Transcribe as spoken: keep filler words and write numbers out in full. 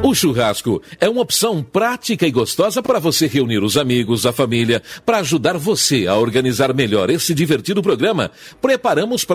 O churrasco é uma opção prática e gostosa para você reunir os amigos, a família, para ajudar você a organizar melhor esse divertido programa. Preparamos para